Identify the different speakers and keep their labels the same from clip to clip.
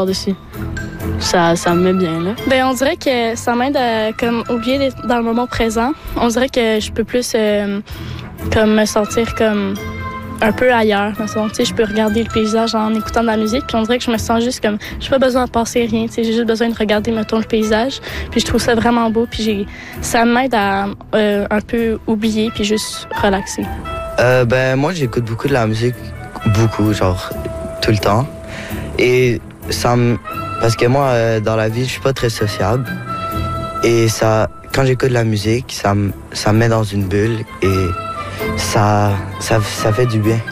Speaker 1: par-dessus. Ça me met bien, là.
Speaker 2: Ben, on dirait que ça m'aide à comme, oublier d'être dans le moment présent. On dirait que je peux plus comme me sentir comme un peu ailleurs. Je peux regarder le paysage en écoutant de la musique, puis on dirait que je me sens juste comme... J'ai pas besoin de penser rien, j'ai juste besoin de regarder, mettons, le paysage. Puis je trouve ça vraiment beau, puis ça m'aide à un peu oublier, puis juste relaxer.
Speaker 3: Ben, moi, j'écoute beaucoup de la musique, beaucoup, genre, tout le temps. Et ça me... Parce que moi, dans la vie, je suis pas très sociable. Et ça, quand j'écoute de la musique, ça me met dans une bulle et ça fait du bien.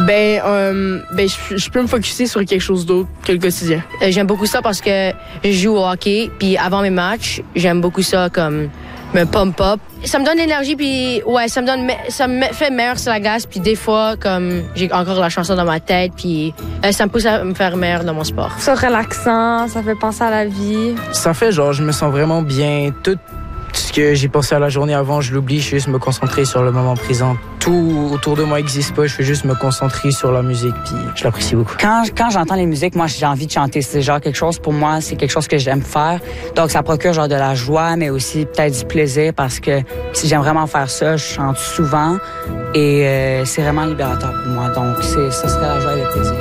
Speaker 4: Je peux me focusser sur quelque chose d'autre que le quotidien.
Speaker 5: J'aime beaucoup ça parce que je joue au hockey, puis avant mes matchs, j'aime beaucoup ça comme me pump up. Ça me donne l'énergie, puis ouais, ça me fait meilleur sur la glace, puis des fois, comme j'ai encore la chanson dans ma tête, puis ça me pousse à me faire meilleur dans mon sport.
Speaker 6: C'est relaxant, ça fait penser à la vie.
Speaker 7: Ça fait genre, je me sens vraiment bien. Tout ce que j'ai pensé à la journée avant, je l'oublie, je vais juste me concentrer sur le moment présent. Tout autour de moi n'existe pas, je vais juste me concentrer sur la musique, puis je l'apprécie beaucoup.
Speaker 8: Quand j'entends les musiques, moi, j'ai envie de chanter. C'est genre quelque chose, pour moi, c'est quelque chose que j'aime faire. Donc, ça procure genre de la joie, mais aussi peut-être du plaisir, parce que si j'aime vraiment faire ça, je chante souvent, et c'est vraiment libérateur pour moi. Donc, ça serait la joie et le plaisir.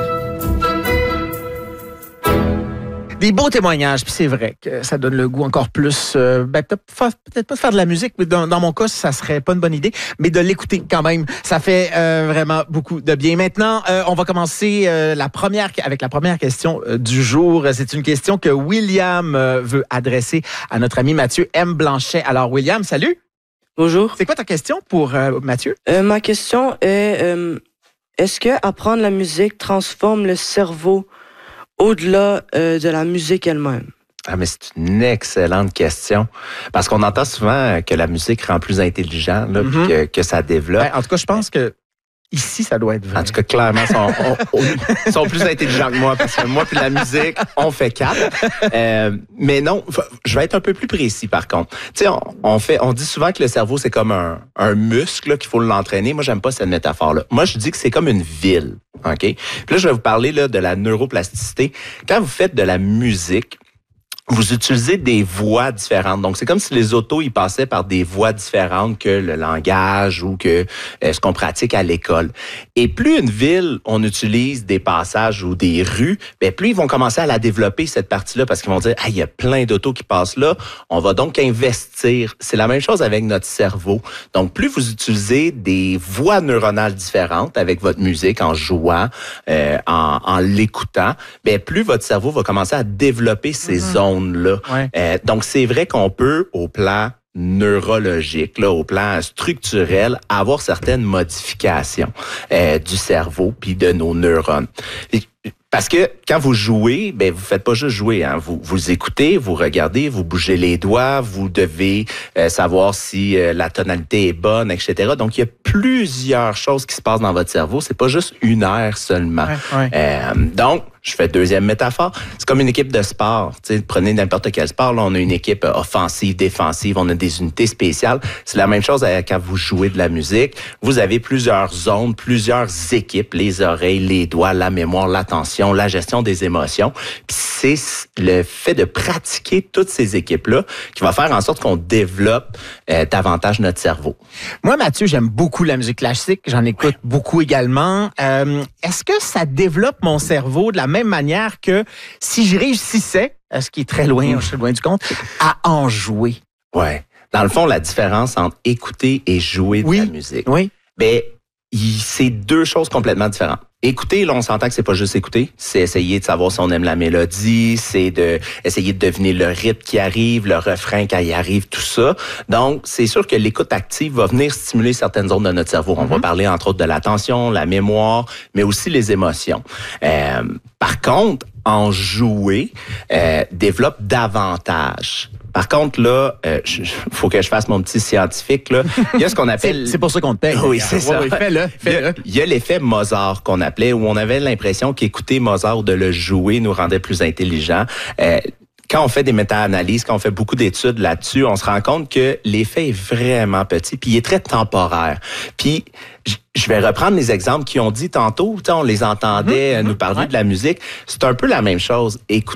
Speaker 9: Des beaux témoignages, puis c'est vrai que ça donne le goût encore plus, peut-être pas de faire de la musique, mais dans mon cas, ça serait pas une bonne idée, mais de l'écouter quand même, ça fait vraiment beaucoup de bien. Maintenant, on va commencer avec la première question du jour. C'est une question que William veut adresser à notre ami Mathieu M. Blanchet. Alors, William, salut!
Speaker 10: Bonjour.
Speaker 9: C'est quoi ta question pour Mathieu?
Speaker 10: Ma question est, est-ce que apprendre la musique transforme le cerveau au-delà de la musique elle-même?
Speaker 11: Ah, mais c'est une excellente question. Parce qu'on entend souvent que la musique rend plus intelligent, là, puis que ça développe.
Speaker 9: Ben, en tout cas, je pense que ici, ça doit être vrai.
Speaker 11: En tout cas, clairement, ils sont plus intelligents que moi, parce que moi puis la musique, on fait 4. Mais non, je vais être un peu plus précis, par contre. Tu sais, on dit souvent que le cerveau, c'est comme un muscle, là, qu'il faut l'entraîner. Moi, j'aime pas cette métaphore-là. Moi, je dis que c'est comme une ville. OK? Puis là, je vais vous parler là, de la neuroplasticité. Quand vous faites de la musique, vous utilisez des voix différentes. Donc, c'est comme si les autos, ils passaient par des voix différentes que le langage ou que ce qu'on pratique à l'école. Et plus une ville, on utilise des passages ou des rues, bien, plus ils vont commencer à la développer, cette partie-là, parce qu'ils vont dire, ah, il y a plein d'autos qui passent là. On va donc investir. C'est la même chose avec notre cerveau. Donc, plus vous utilisez des voies neuronales différentes avec votre musique, en jouant, en l'écoutant, bien, plus votre cerveau va commencer à développer ces zones. Là. Ouais. Donc, c'est vrai qu'on peut, au plan neurologique, là, au plan structurel, avoir certaines modifications du cerveau puis de nos neurones. Parce que quand vous jouez, ben vous faites pas juste jouer, hein. Vous écoutez, vous regardez, vous bougez les doigts, vous devez savoir si la tonalité est bonne, etc. Donc il y a plusieurs choses qui se passent dans votre cerveau. C'est pas juste une aire seulement. Donc je fais deuxième métaphore. C'est comme une équipe de sport. T'sais, prenez n'importe quel sport. Là, on a une équipe offensive, défensive. On a des unités spéciales. C'est la même chose quand vous jouez de la musique. Vous avez plusieurs zones, plusieurs équipes. Les oreilles, les doigts, la mémoire, l'attention, la gestion des émotions. Puis c'est le fait de pratiquer toutes ces équipes-là qui va faire en sorte qu'on développe davantage notre cerveau.
Speaker 9: Moi, Mathieu, j'aime beaucoup la musique classique. J'en écoute beaucoup également. Est-ce que ça développe mon cerveau de la même manière que si je réussissais, ce qui est très loin, je suis loin du compte, à en jouer?
Speaker 11: Ouais. Dans le fond, la différence entre écouter et jouer de la musique, ben, c'est deux choses complètement différentes. Écouter, là, on s'entend que c'est pas juste écouter, c'est essayer de savoir si on aime la mélodie, c'est essayer de deviner le rythme qui arrive, le refrain quand il arrive, tout ça. Donc, c'est sûr que l'écoute active va venir stimuler certaines zones de notre cerveau. On va parler entre autres de l'attention, la mémoire, mais aussi les émotions. Par contre, en jouer développe davantage. Par contre, là, faut que je fasse mon petit scientifique, là. Il y a ce qu'on appelle...
Speaker 9: c'est pour ça qu'on te paye.
Speaker 11: Oui, c'est ça.
Speaker 9: Oui, fais-le.
Speaker 11: Il y a l'effet Mozart qu'on appelait, où on avait l'impression qu'écouter Mozart ou de le jouer nous rendait plus intelligents. Quand on fait des méta-analyses, quand on fait beaucoup d'études là-dessus, on se rend compte que l'effet est vraiment petit, puis il est très temporaire. Puis, je vais reprendre les exemples qu'ils ont dit tantôt. On les entendait nous parler de la musique. C'est un peu la même chose. Écouter